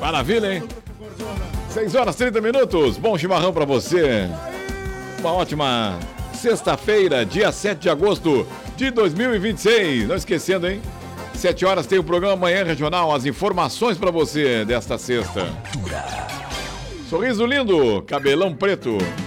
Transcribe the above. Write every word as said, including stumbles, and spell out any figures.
Maravilha, hein? seis horas e trinta minutos. Bom chimarrão pra você. Uma ótima sexta-feira, dia sete de agosto de dois mil e vinte e seis. Não esquecendo, hein? sete horas tem o programa Manhã Regional. As informações pra você desta sexta. Sorriso lindo, cabelão preto.